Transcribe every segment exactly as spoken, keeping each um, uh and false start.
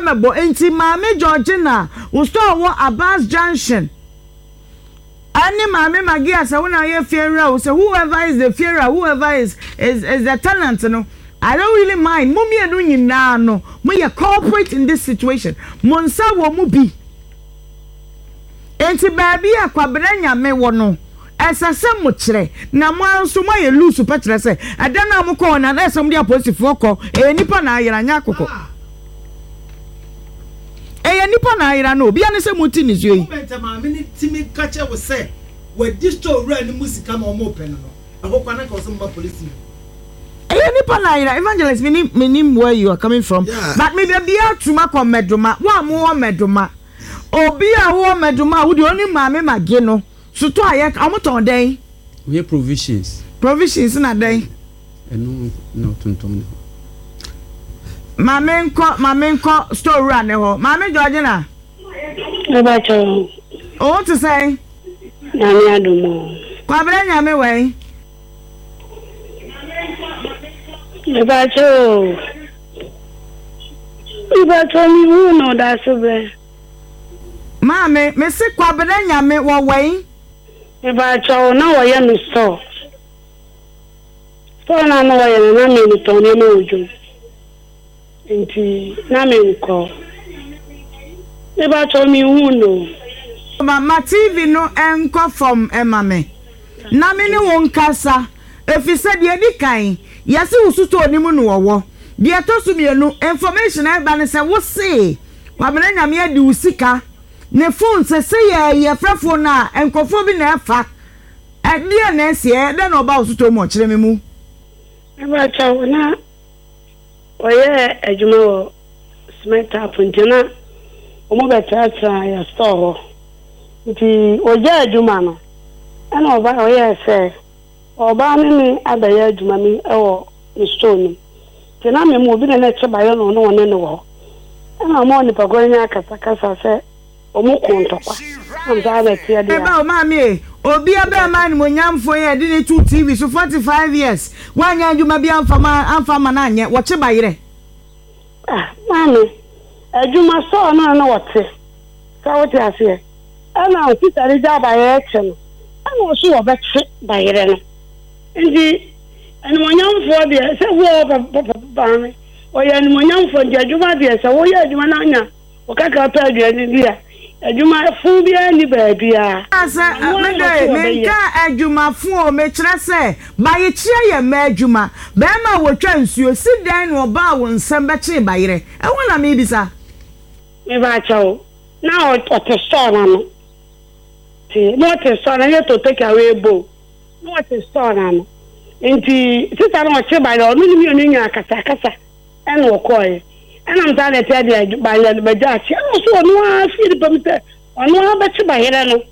mebo enti maame Georgina wo store wo Abbas Junction ani maame Magia say wona ye funeral say whoever is the funeral whoever is is is the tenant no I don't really mind mummy enu nyina no mo ye corporate in this situation monsa wo mu bi enti baabi akwabra nyame wo no esase mo kire na mo anso mo ye loose petre say ada na mo ko na na esam dia police fo ko e nipa na ayira nya akoko e nipa na ayira no bia ne se muti ni so yi moment ma me ni timi kache wo say we disto ra ni musika ma mo open no akoko na ka so mo police nipa na ayira evangelist menim menim where you are coming from yeah. But me be bia tuma ko medoma wa mo wo medoma obi a wo medoma wo de oni maame mage no so to aye amoton den we provisions provisions na den eno no tontom maame nko maame nko store run ho maame Georgina e ba cho o to say na mi adumo kwa bra nyame we e ba cho e ba cho mi hu no da so be maame me se kwa bra nyame wo we e ba cho na wo ye no so so na no wo ye na me ni to ni mo ojo enti na me nko e ba cho mi hu no ma T V no enko from emame na me ni won kasa efise de di kan yase usuto onimu no wo de atosu mienu information e ba ne se wo se kwa bena nyame adi usika ne phone se se ye ye frafo na enkofo bi na efa e de na se e de no ba usuto mo kire me mu e ba cha na oye ejuma wo smart up ntina omo betata ya store nti oje ejuma no ana oba oye se oba ni ni abaya ejuma mi ewo stone tina me mu obi na na cheba yo no no ne ne wo ana mo ni pagonya kasa kasa se omo kontokwa am za ba tia dia e ba o ma mi obi aba ma ni mo nyamfo ye de ni two T V so forty-five years wanya ejuma bi amfa ma amfa ma na anye wo cheba yire ah mami ejuma so na na wote sa wote ase ana o titari ja ba ye chen ana o so obeche ba yire no ndi eni mo nyamfo de se wo ba ba mi o ye ni mo nyamfo de ejuma de se wo ye ejuma na anya o kaka pa aduani dia ejuma fu bia ni ba bia asa mede menka ejuma fu o me kire se ba ye kire ye ma ejuma ba ma wo twa nsuo si dan no ba wo nsem be kire ba yire e wona me bisa me ba chawo na o te store na no ti mo te store na ye to take away bo mo te store na no enti sita no che ba yo no ni mi nya kasa kasa e no ko ye ana mta na te dia ba ya ba ja chi no so no a fi de pamte ono ba chi ba yere no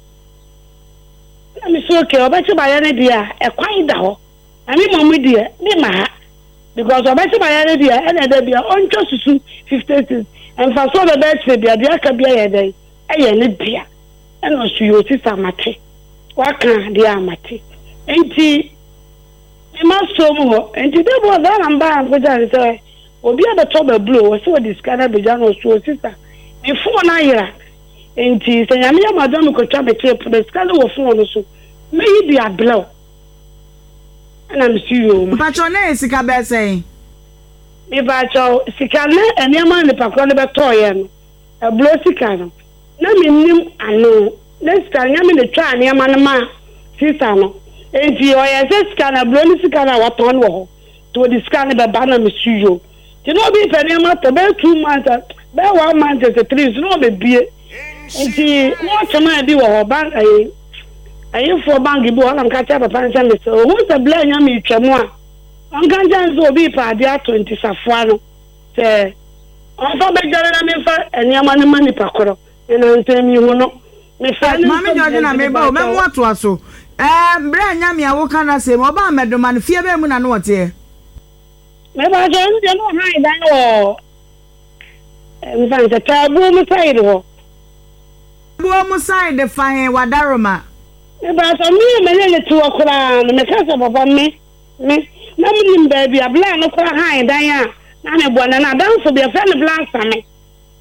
na mi so ke o ba chi ba yere dia e kwai da ho ani mo mu dia ni ma ha because o ba chi ba yere dia e na da bia on cho susu fifty and for so the best bia dia ka bia ye dai e ye ni bia e no su yo sisa mate wa kan dia mate enti e ma so mo enti de bo da na mba ko ja se obi abeto be blow so the scanner be jano so sister e phone na yira enti se nyame ya madam ko twa be tape the scanner wo phone so me yi bi ablow ana mi si yo ma patron sika be say e ba cho sika na ene ma ne pakro ne be to ye no e blow sika no na mi nim ano na sika nyame ne twa ne ma ne ma sister no enti o ye sika na blow ni sika na wa ton wo to the scanner be ba na mi si yo. You know, be penny month, about two months, about one month, the trees, no, be beer. And see, what am I do? Or bank, I I for bank, you and catch up a pension. So, who's the blame? I mean, Chamwa. I'm going to be part of twenty Safano. Say, I'm for the Jarana, and your money money packro. And I'm telling you, no, Miss Mammy Georgina, maybe, what was so? Um, Brian Yammy, I will kind of say, Mobile Madam, fear them and what here. Maybe I don't know how that or in fact, a taboo side or Boom side the fire Wadaroma. Maybe I saw me a minute to a crown, and the castle of me, me, nothing, baby, a blind of high, Diana, and a one, and I don't for the friend of last summer.